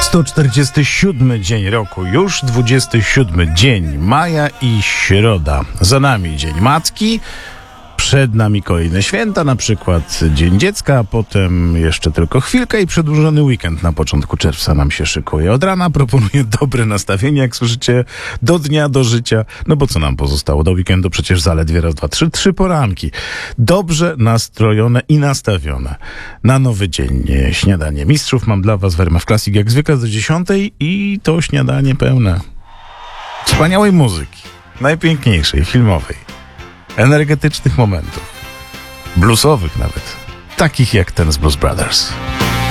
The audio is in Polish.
147 dzień roku, już 27 dzień maja i środa. Za nami Dzień Matki, przed nami kolejne święta, na przykład Dzień Dziecka, a potem jeszcze tylko chwilkę i przedłużony weekend na początku czerwca nam się szykuje. Od rana proponuję dobre nastawienie, jak słyszycie, do dnia, do życia. No bo co nam pozostało? Do weekendu przecież zaledwie raz, dwa, trzy poranki. Dobrze nastrojone i nastawione na nowy dzień. Śniadanie mistrzów mam dla was w RMF Classic jak zwykle do 10 i to śniadanie pełne wspaniałej muzyki, najpiękniejszej, filmowej, energetycznych momentów, bluesowych nawet, takich jak ten z Blues Brothers.